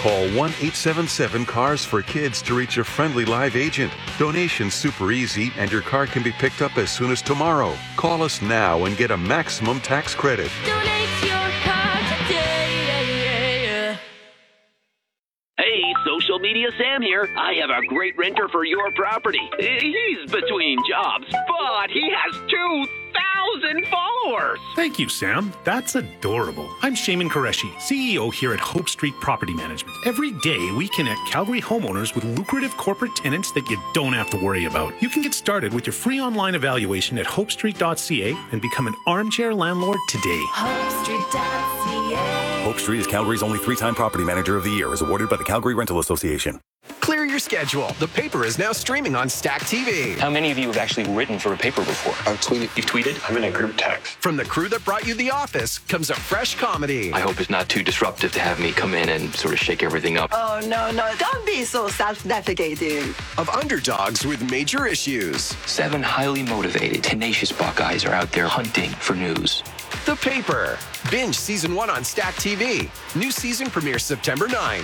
Call 1-877-CARS for Kids to reach a friendly live agent. Donation's super easy, and your car can be picked up as soon as tomorrow. Call us now and get a maximum tax credit. Donate your car today. Hey, Social Media Sam here. I have a great renter for your property. He's between jobs, but he has 2,000 followers. Thank you, Sam. That's adorable. I'm Shaman Qureshi, CEO here at Hope Street Property Management. Every day, we connect Calgary homeowners with lucrative corporate tenants that you don't have to worry about. You can get started with your free online evaluation at hopestreet.ca and become an armchair landlord today. HopeStreet.ca. Hope Street is Calgary's only 3-time Property Manager of the Year, as awarded by the Calgary Rental Association. Clear your schedule. The Paper is now streaming on Stack TV. How many of you have actually written for a paper before? I've tweeted. You've tweeted? I'm in a group text. From the crew that brought you The Office comes a fresh comedy. I hope it's not too disruptive to have me come in and sort of shake everything up. Oh, no. Don't be so self-deprecating. Of underdogs with major issues. 7 highly motivated, tenacious Buckeyes are out there hunting for news. The Paper. Binge Season 1 on Stack TV. New season premieres September 9th.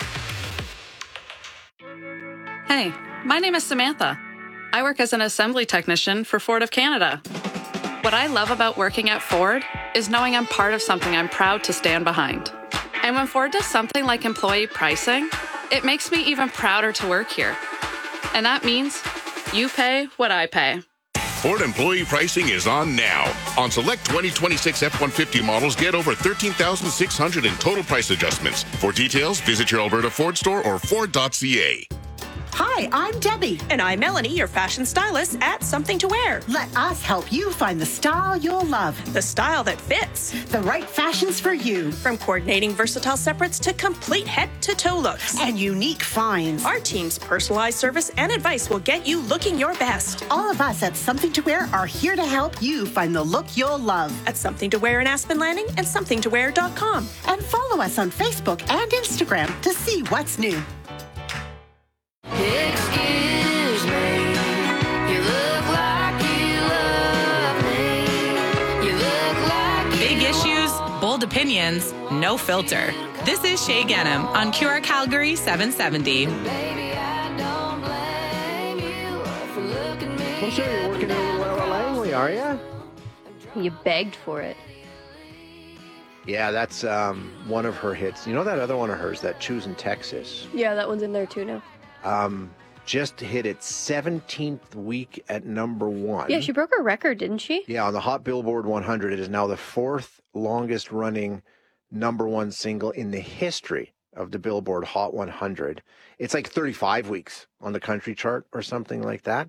Hey, my name is Samantha. I work as an assembly technician for Ford of Canada. What I love about working at Ford is knowing I'm part of something I'm proud to stand behind. And when Ford does something like employee pricing, it makes me even prouder to work here. And that means you pay what I pay. Ford employee pricing is on now. On select 2026 F-150 models, get over $13,600 in total price adjustments. For details, visit your Alberta Ford store or Ford.ca. Hi, I'm Debbie. And I'm Melanie, your fashion stylist at Something to Wear. Let us help you find the style you'll love. The style that fits. The right fashions for you. From coordinating versatile separates to complete head-to-toe looks. And unique finds. Our team's personalized service and advice will get you looking your best. All of us at Something to Wear are here to help you find the look you'll love. At Something to Wear in Aspen Landing and somethingtowear.com. And follow us on Facebook and Instagram to see what's new. Excuse me, you look like you love me. You look like you Big issues, bold opinions, no filter. This is Shay Ghanem on QR Calgary 770. Baby, I don't blame you for looking at me. Well, sure, you're working in a little Ella Langley, are you? You begged for it. Yeah, that's one of her hits. You know that other one of hers, that Choosing Texas? Yeah, that one's in there too now. Just hit its 17th week at number 1. Yeah, she broke her record, didn't she? Yeah, on the Hot Billboard 100. It is now the 4th longest running number 1 single in the history of the Billboard Hot 100. It's like 35 weeks on the country chart or something like that.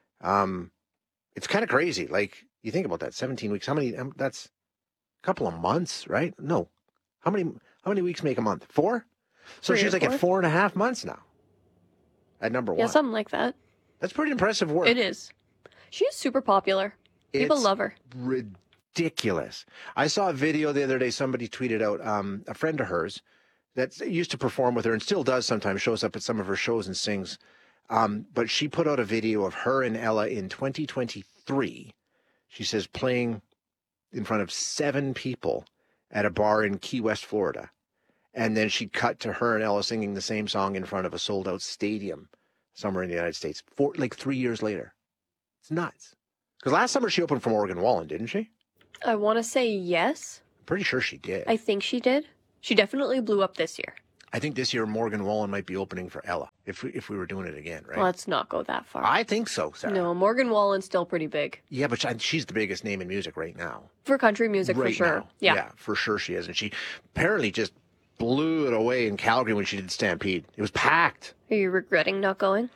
It's kind of crazy. Like, you think about that, 17 weeks. How many? That's a couple of months, right? No. How many weeks make a month? 4? So 3 she's or like 4? at 4.5 months now. At number 1. Yeah, something like that. That's pretty impressive work. It is. She is super popular. People love her. Ridiculous. I saw a video the other day. Somebody tweeted out a friend of hers that used to perform with her and still does sometimes, shows up at some of her shows and sings. But she put out a video of her and Ella in 2023. She says playing in front of 7 people at a bar in Key West, Florida. And then she cut to her and Ella singing the same song in front of a sold-out stadium somewhere in the United States, 3 years later. It's nuts. Because last summer she opened for Morgan Wallen, didn't she? I want to say yes. Pretty sure she did. I think she did. She definitely blew up this year. I think this year Morgan Wallen might be opening for Ella if we were doing it again, right? Let's not go that far. I think so, Sarah. No, Morgan Wallen's still pretty big. Yeah, but she's the biggest name in music right now. For country music, right for sure. now. Yeah, for sure she is. And she apparently just blew it away in Calgary when she did Stampede. It was packed. Are you regretting not going?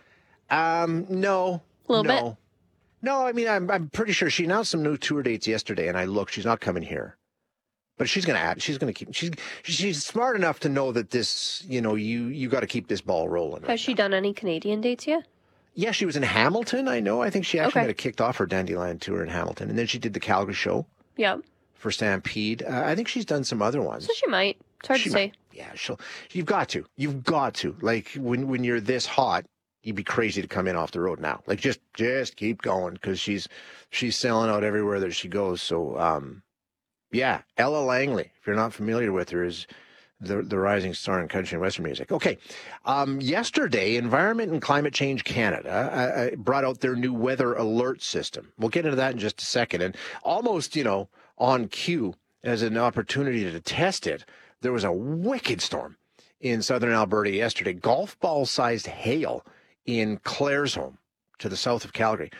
No. A little bit? No, I mean, I'm pretty sure she announced some new tour dates yesterday, and I looked. She's not coming here. But she's going to add. She's going to keep. She's smart enough to know that this, you got to keep this ball rolling. Has she done any Canadian dates yet? Yeah, she was in Hamilton, I know. I think she actually might have kicked off her Dandelion tour in Hamilton. And then she did the Calgary show. Yeah. For Stampede. I think she's done some other ones. So she might. It's hard to say. Yeah, you've got to. You've got to. Like, when you're this hot, you'd be crazy to come in off the road now. Like, just keep going, because she's selling out everywhere that she goes. So, yeah, Ella Langley, if you're not familiar with her, is the rising star in country and Western music. Okay. Yesterday, Environment and Climate Change Canada brought out their new weather alert system. We'll get into that in just a second. And almost, on cue as an opportunity to test it, there was a wicked storm in southern Alberta yesterday. Golf ball-sized hail in Claresholm, to the south of Calgary.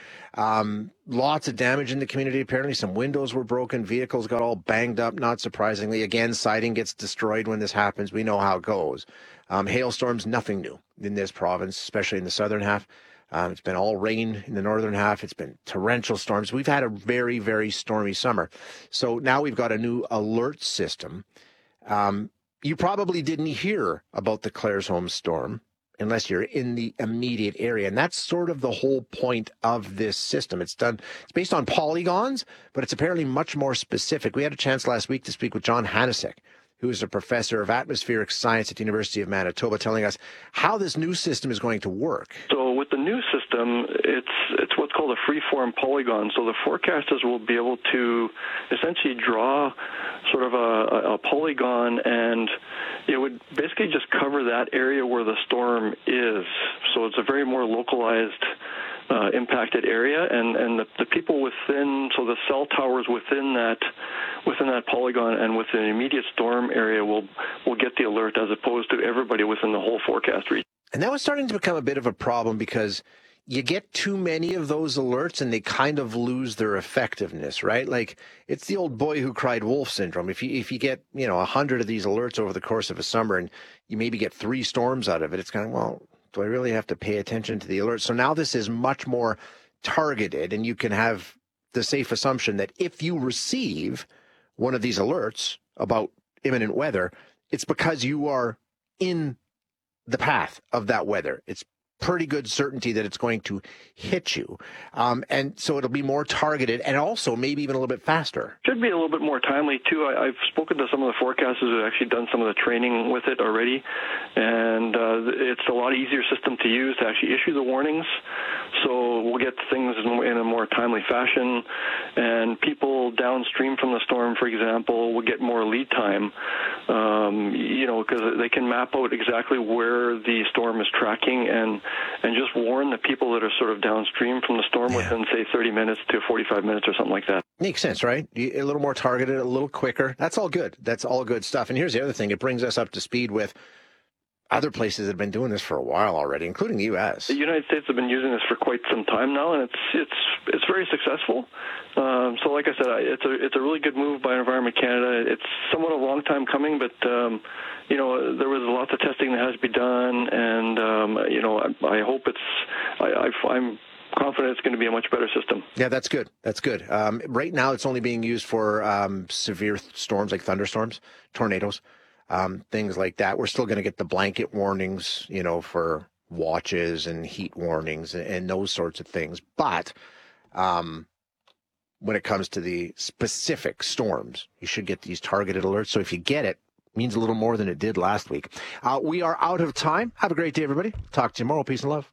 Lots of damage in the community, apparently. Some windows were broken. Vehicles got all banged up, not surprisingly. Again, siding gets destroyed when this happens. We know how it goes. Hailstorms, nothing new in this province, especially in the southern half. It's been all rain in the northern half. It's been torrential storms. We've had a very, very stormy summer. So now we've got a new alert system. You probably didn't hear about the Claresholm storm unless you're in the immediate area. And that's sort of the whole point of this system. It's based on polygons, but it's apparently much more specific. We had a chance last week to speak with John Hanasek, who is a professor of atmospheric science at the University of Manitoba, telling us how this new system is going to work. So with the new system, it's what's called a free-form polygon. So the forecasters will be able to essentially draw sort of a polygon, and it would basically just cover that area where the storm is. So it's a very more localized impacted area, and the people within, so the cell towers within that polygon and within the immediate storm area will get the alert, as opposed to everybody within the whole forecast region. And that was starting to become a bit of a problem because you get too many of those alerts and they kind of lose their effectiveness, right? Like, it's the old boy who cried wolf syndrome. If you get 100 of these alerts over the course of a summer and you maybe get 3 storms out of it, it's kind of, well, do I really have to pay attention to the alerts? So now this is much more targeted, and you can have the safe assumption that if you receive one of these alerts about imminent weather, it's because you are in the path of that weather. It's pretty good certainty that it's going to hit you. And so it'll be more targeted and also maybe even a little bit faster. Should be a little bit more timely, too. I've spoken to some of the forecasters who have actually done some of the training with it already, and it's a lot easier system to use to actually issue the warnings. So we'll get things in a more timely fashion, and people downstream from the storm, for example, will get more lead time, because they can map out exactly where the storm is tracking and just warn the people that are sort of downstream from the storm within, say, 30 minutes to 45 minutes or something like that. Makes sense, right? A little more targeted, a little quicker. That's all good. That's all good stuff. And here's the other thing. It brings us up to speed with other places that have been doing this for a while already, including the U.S. The United States have been using this for quite some time now, and it's very successful. So like I said, it's a really good move by Environment Canada. It's somewhat a long time coming, but there was lots of testing that has to be done, and I hope I'm confident it's going to be a much better system. Yeah, that's good. That's good. Right now, it's only being used for severe storms like thunderstorms, tornadoes, things like that. We're still going to get the blanket warnings, for watches and heat warnings and those sorts of things. But when it comes to the specific storms, you should get these targeted alerts. So if you get it, means a little more than it did last week. We are out of time. Have a great day, everybody. Talk to you tomorrow. Peace and love.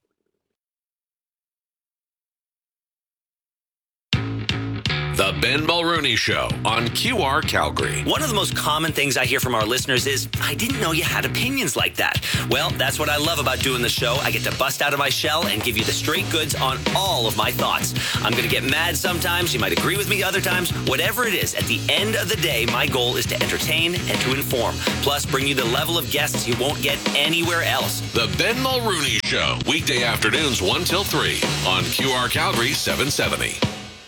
The Ben Mulrooney Show on QR Calgary. One of the most common things I hear from our listeners is, I didn't know you had opinions like that. Well, that's what I love about doing the show. I get to bust out of my shell and give you the straight goods on all of my thoughts. I'm going to get mad sometimes. You might agree with me other times. Whatever it is, at the end of the day, my goal is to entertain and to inform. Plus, bring you the level of guests you won't get anywhere else. The Ben Mulrooney Show. Weekday afternoons 1 till 3 on QR Calgary 770.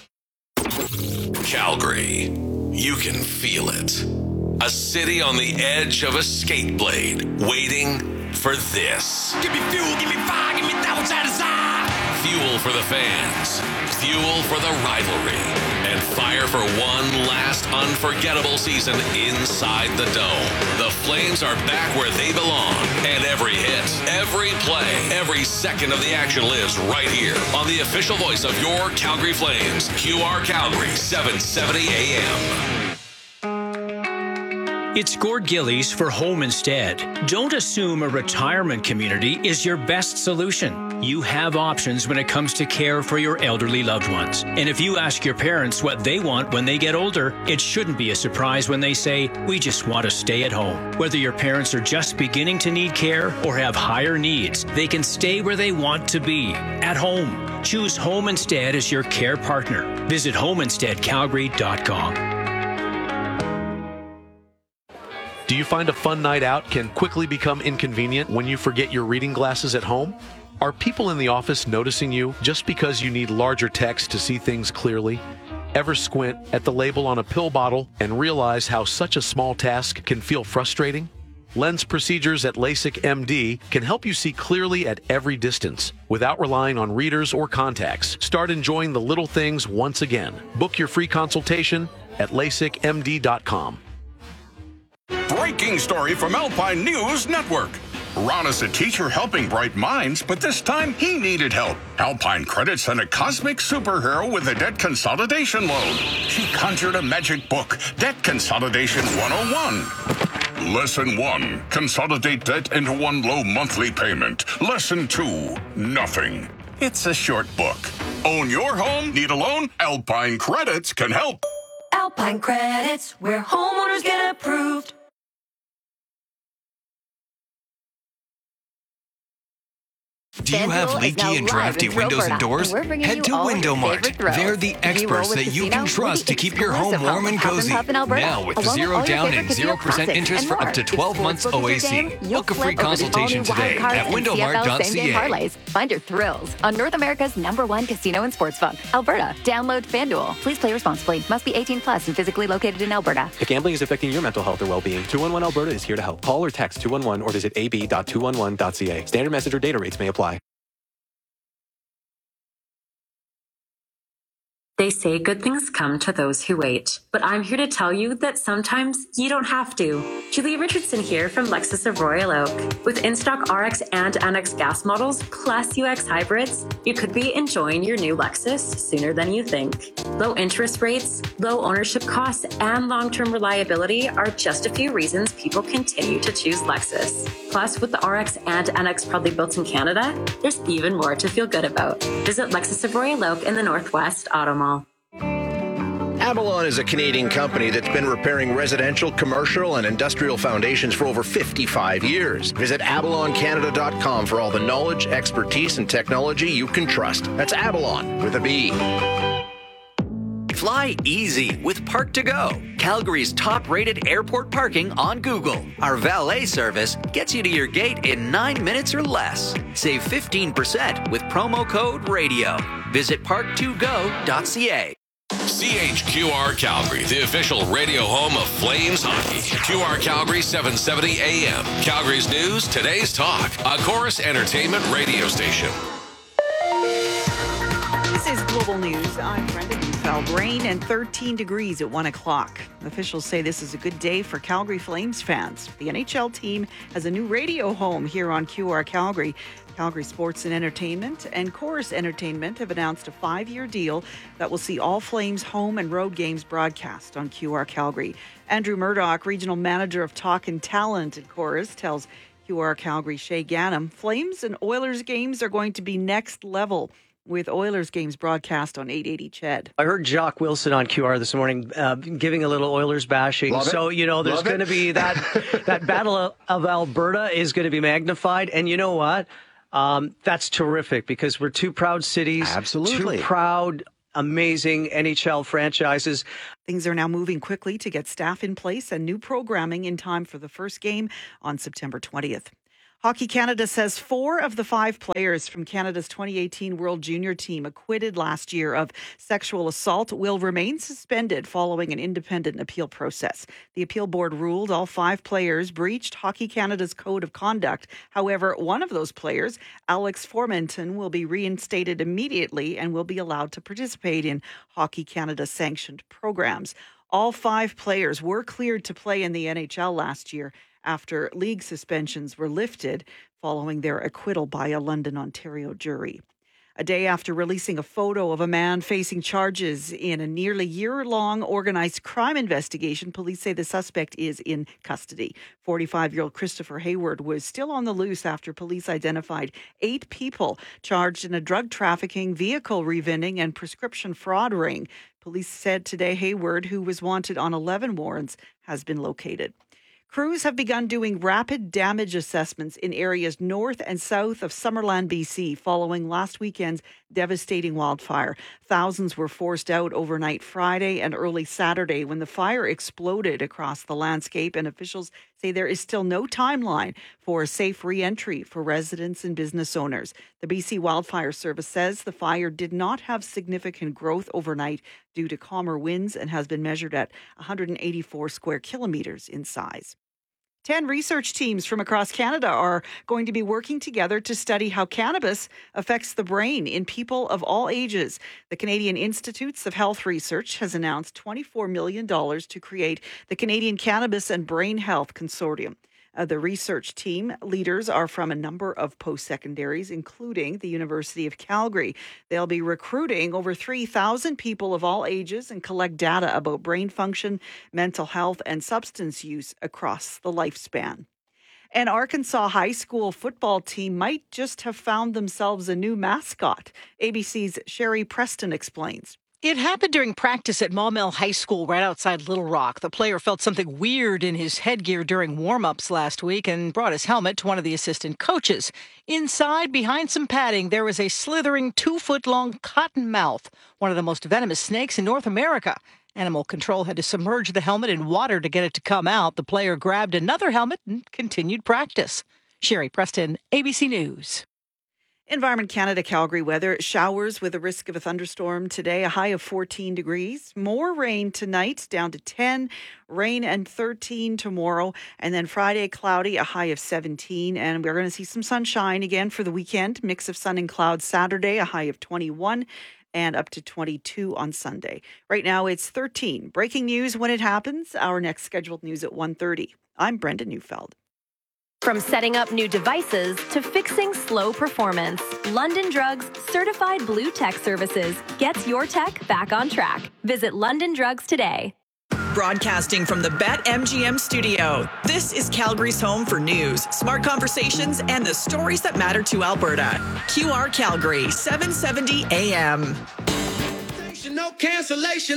Calgary, you can feel it. A city on the edge of a skate blade, waiting for this. Give me fuel, give me fire, give me that which I desire. Fuel for the fans, fuel for the rivalry, and fire for one last unforgettable season inside the Dome. The Flames are back where they belong, and every hit, every play, every second of the action lives right here on the official voice of your Calgary Flames, QR Calgary 770 AM. It's Gord Gillies for Home Instead. Don't assume a retirement community is your best solution. you have options when it comes to care for your elderly loved ones. And if you ask your parents what they want when they get older, it shouldn't be a surprise when they say, we just want to stay at home. Whether your parents are just beginning to need care or have higher needs, they can stay where they want to be, at home. Choose Home Instead as your care partner. Visit homeinsteadcalgary.com. Do you find a fun night out can quickly become inconvenient when you forget your reading glasses at home? Are people in the office noticing you just because you need larger text to see things clearly? Ever squint at the label on a pill bottle and realize how such a small task can feel frustrating? Lens procedures at LASIK MD can help you see clearly at every distance without relying on readers or contacts. Start enjoying the little things once again. Book your free consultation at LASIKMD.com. Breaking story from Alpine News Network. Ron is a teacher helping bright minds, but this time he needed help. Alpine Credit sent a cosmic superhero with a debt consolidation loan. She conjured a magic book, Debt Consolidation 101. Lesson 1, consolidate debt into one low monthly payment. Lesson 2, nothing. It's a short book. Own your home? Need a loan? Alpine Credits can help. Alpine Credits, where homeowners get approved. Do you have leaky and drafty windows and doors? Head to Window Mart. They're the experts that you can trust to keep your home warm and cozy. Now with zero down and 0% interest for up to 12 months OAC. Book a free consultation today at windowmart.ca. Find your thrills on North America's #1 casino and sports book, Alberta. Download FanDuel. Please play responsibly. Must be 18 plus and physically located in Alberta. If gambling is affecting your mental health or well-being, 211 Alberta is here to help. Call or text 211 or visit ab.211.ca. Standard message or data rates may apply. They say good things come to those who wait, but I'm here to tell you that sometimes you don't have to. Julie Richardson here from Lexus of Royal Oak. With in-stock RX and NX gas models plus UX hybrids, you could be enjoying your new Lexus sooner than you think. Low interest rates, low ownership costs, and long-term reliability are just a few reasons people continue to choose Lexus. Plus, with the RX and NX proudly built in Canada, there's even more to feel good about. Visit Lexus of Royal Oak in the Northwest Auto Mall. Avalon is a Canadian company that's been repairing residential, commercial, and industrial foundations for over 55 years. Visit avaloncanada.com for all the knowledge, expertise, and technology you can trust. That's Avalon with a B. Fly easy with Park2Go, Calgary's top-rated airport parking on Google. Our valet service gets you to your gate in 9 minutes or less. Save 15% with promo code RADIO. Visit park2go.ca. CHQR Calgary, the official radio home of Flames hockey. QR Calgary 770 AM. Calgary's news, today's talk. A Chorus Entertainment radio station. This is Global News. I'm Brenda Neufeld. Rain and 13 degrees at 1 o'clock. Officials say this is a good day for Calgary Flames fans. The NHL team has a new radio home here on QR Calgary. Calgary Sports and Entertainment and Chorus Entertainment have announced a 5-year deal that will see all Flames home and road games broadcast on QR Calgary. Andrew Murdoch, Regional Manager of Talk and Talent at Chorus, tells QR Calgary Shay Ganem, Flames and Oilers games are going to be next level, with Oilers games broadcast on 880 CHED. I heard Jock Wilson on QR this morning giving a little Oilers bashing. So, you know, there's going to be that Battle of Alberta is going to be magnified. And you know what? That's terrific because we're two proud cities. Absolutely. Two proud, amazing NHL franchises. Things are now moving quickly to get staff in place and new programming in time for the first game on September 20th. Hockey Canada says 4 of the 5 players from Canada's 2018 World Junior team acquitted last year of sexual assault will remain suspended following an independent appeal process. The appeal board ruled all 5 players breached Hockey Canada's code of conduct. However, one of those players, Alex Formenton, will be reinstated immediately and will be allowed to participate in Hockey Canada sanctioned programs. All 5 players were cleared to play in the NHL last year after league suspensions were lifted following their acquittal by a London, Ontario jury. A day after releasing a photo of a man facing charges in a nearly year-long organized crime investigation, police say the suspect is in custody. 45-year-old Christopher Hayward was still on the loose after police identified 8 people charged in a drug trafficking, vehicle revending, and prescription fraud ring. Police said today Hayward, who was wanted on 11 warrants, has been located. Crews have begun doing rapid damage assessments in areas north and south of Summerland, BC, following last weekend's devastating wildfire. Thousands were forced out overnight Friday and early Saturday when the fire exploded across the landscape, and officials say there is still no timeline for a safe re-entry for residents and business owners. The BC Wildfire Service says the fire did not have significant growth overnight due to calmer winds and has been measured at 184 square kilometers in size. 10 research teams from across Canada are going to be working together to study how cannabis affects the brain in people of all ages. The Canadian Institutes of Health Research has announced $24 million to create the Canadian Cannabis and Brain Health Consortium. The research team leaders are from a number of post-secondaries, including the University of Calgary. They'll be recruiting over 3,000 people of all ages and collect data about brain function, mental health, and substance use across the lifespan. An Arkansas high school football team might just have found themselves a new mascot. ABC's Sherry Preston explains. It happened during practice at Maumelle High School right outside Little Rock. The player felt something weird in his headgear during warm-ups last week and brought his helmet to one of the assistant coaches. Inside, behind some padding, there was a slithering 2-foot-long cottonmouth, one of the most venomous snakes in North America. Animal control had to submerge the helmet in water to get it to come out. The player grabbed another helmet and continued practice. Sherry Preston, ABC News. Environment Canada Calgary weather. Showers with a risk of a thunderstorm today, a high of 14 degrees. More rain tonight, down to 10. Rain and 13 tomorrow. And then Friday, cloudy, a high of 17. And we're going to see some sunshine again for the weekend. Mix of sun and clouds Saturday, a high of 21. And up to 22 on Sunday. Right now, it's 13. Breaking news when it happens. Our next scheduled news at 1:30. I'm Brenda Neufeld. From setting up new devices to fixing slow performance, London Drugs Certified Blue Tech Services gets your tech back on track. Visit London Drugs today. Broadcasting from the BetMGM studio, this is Calgary's home for news, smart conversations, and the stories that matter to Alberta. QR Calgary, 770 AM. No cancellation.